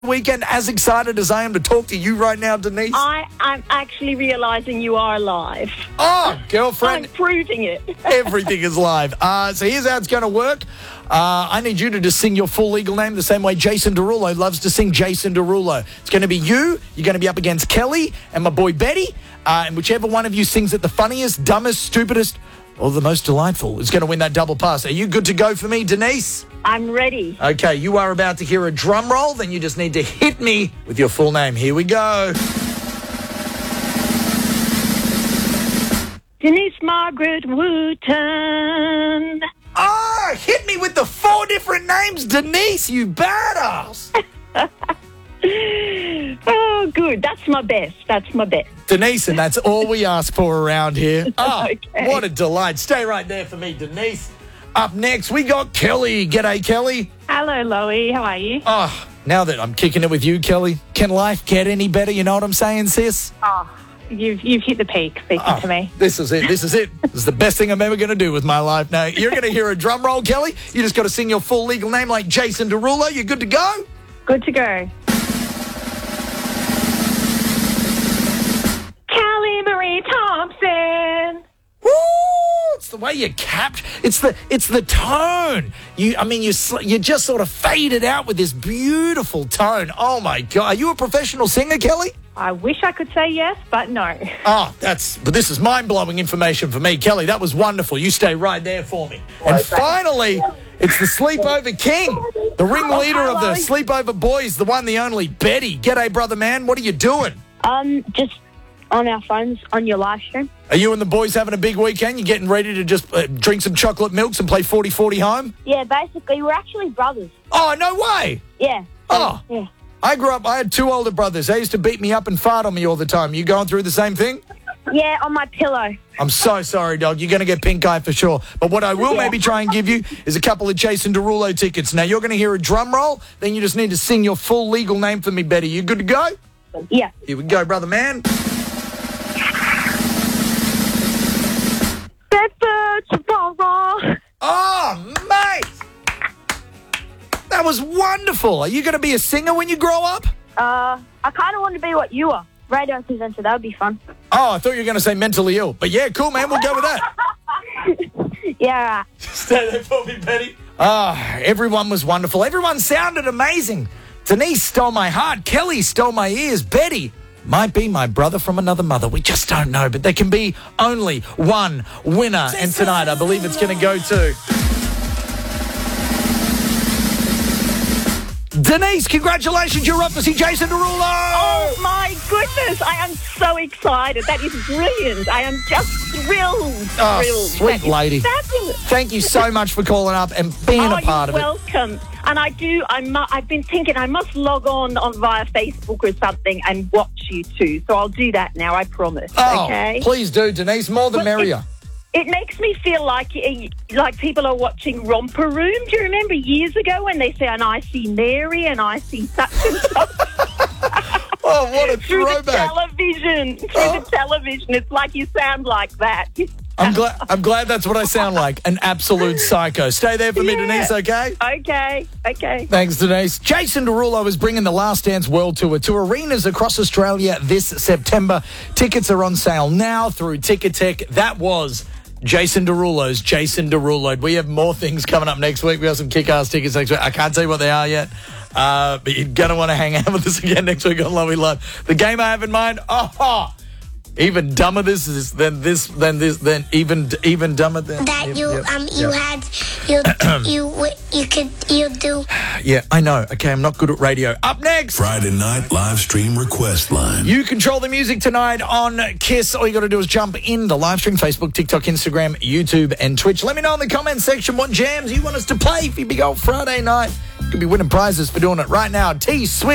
Weekend, as excited as I am to talk to you right now, Denise. I'm actually realising you are live. Oh, girlfriend. I'm proving it. Everything is live. So here's how it's going to work. I need you to just sing your full legal name the same way Jason Derulo loves to sing Jason Derulo. It's going to be you. You're going to be up against Kelly and my boy Betty. And whichever one of you sings it the funniest, dumbest, stupidest, or the most delightful is going to win that double pass. Are you good to go for me, Denise? I'm ready. Okay, you are about to hear a drum roll. Then you just need to hit me with your full name. Here we go. Denise Margaret Wooten. Oh, hit me with the 4 different names, Denise, you badass. Oh, good. That's my best. Denise, and that's all we ask for around here. Oh, Okay. What a delight. Stay right there for me, Denise. Up next, we got Kelly. G'day, Kelly. Hello, Loie. How are you? Oh, now that I'm kicking it with you, Kelly, can life get any better? You know what I'm saying, sis? Oh, you've hit the peak speaking to me. This is it. This is the best thing I'm ever going to do with my life. Now, you're going to hear a drum roll, Kelly. You just got to sing your full legal name like Jason Derulo. You good to go? Good to go. Callie Marie Thompson. Woo! It's the way you capture. It's the tone. You just sort of fade it out with this beautiful tone. Oh my God! Are you a professional singer, Kelly? I wish I could say yes, but no. Oh, but this is mind-blowing information for me, Kelly. That was wonderful. You stay right there for me. And finally, it's the Sleepover King, the ringleader of the Sleepover Boys, the one, the only, Betty. G'day, brother man. What are you doing? Just on our phones on your live stream. Are you and the boys having a big weekend? You getting ready to just drink some chocolate milks and play 40-40 home? Yeah, basically, we're actually brothers. Oh, no way. Yeah. Oh. Yeah. I grew up, I had 2 older brothers. They used to beat me up and fart on me all the time. You going through the same thing? Yeah, on my pillow. I'm so sorry, dog. You're going to get pink eye for sure. But what I will maybe try and give you is a couple of Jason Derulo tickets. Now, you're going to hear a drum roll. Then you just need to sing your full legal name for me, Betty. You good to go? Yeah. Here we go, brother man. Bedford tomorrow. Oh, mate. That was wonderful. Are you going to be a singer when you grow up? I kind of want to be what you are. Radio presenter. That would be fun. Oh, I thought you were going to say mentally ill. But yeah, cool, man. We'll go with that. Yeah, right. Stay there for me, Betty. Everyone was wonderful. Everyone sounded amazing. Denise stole my heart. Kelly stole my ears. Betty might be my brother from another mother. We just don't know. But there can be only one winner. And tonight, I believe it's going to go to Denise. Congratulations. You're up to see Jason Derulo. Oh, my goodness. I am so excited. That is brilliant. I am just thrilled. Oh, Thrilled. sweet That is lady. fabulous. Thank you so much for calling up and being a part of you're it. welcome. And I've been thinking I must log on via Facebook or something and watch you too. So I'll do that now, I promise. Oh, okay? please do, Denise. More the Well, merrier. It makes me feel like people are watching Romper Room. Do you remember years ago when they say, and I see Mary and I see such and such? Oh, what a Through the throwback. television. It's like you sound like that. I'm glad that's what I sound like, an absolute psycho. Stay there for me, Yeah. Denise, okay? Okay. Thanks, Denise. Jason Derulo is bringing the Last Dance World Tour to arenas across Australia this September. Tickets are on sale now through Ticketek. That was Jason Derulo's Jason Derulo. We have more things coming up next week. We have some kick-ass tickets next week. I can't tell you what they are yet, but you're going to want to hang out with us again next week on Lovey Love. The game I have in mind, even dumber than even dumber than That you do. Yeah, I know. Okay, I'm not good at radio. Up next, Friday night live stream request line. you control the music tonight on KISS. All you got to do is jump in the live stream, Facebook, TikTok, Instagram, YouTube, and Twitch. Let me know in the comments section what jams you want us to play for your big old Friday night. You could be winning prizes for doing it right now. T Swift.